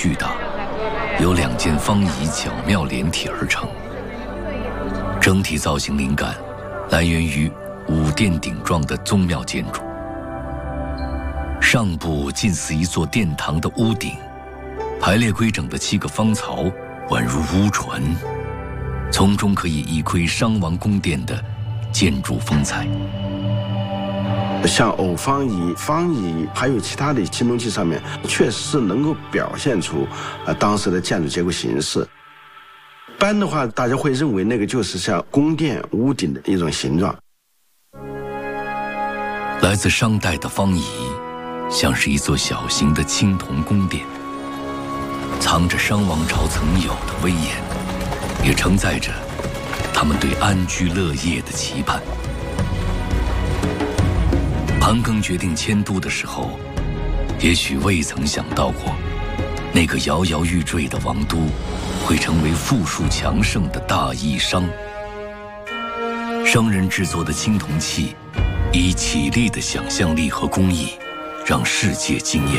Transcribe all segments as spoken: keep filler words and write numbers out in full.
巨大，由两件方椅巧妙连体而成。整体造型灵感来源于五殿顶状的宗庙建筑，上部近似一座殿堂的屋顶，排列规整的七个方槽宛如乌船，从中可以一窥商王宫殿的建筑风采。 像偶方椅、方椅，还有其他的青铜器上面，确实是能够表现出呃当时的建筑结构形式。一般的话，大家会认为那个就是像宫殿屋顶的一种形状。 来自商代的方椅，像是一座小型的青铜宫殿，藏着商王朝曾有的威严，也承载着他们对安居乐业的期盼。盘庚决定迁都的时候，也许未曾想到过，那个摇摇欲坠的王都会成为富庶强盛的大邑商。商人制作的青铜器，以绮丽的想象力和工艺，让世界惊艳。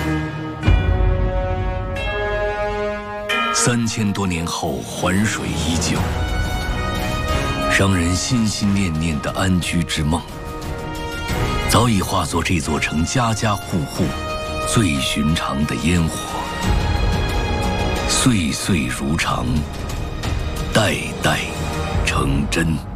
三千多年后，环水依旧，商人心心念念的安居之梦，早已化作这座城家家户户最寻常的烟火，岁岁如常，代代成真。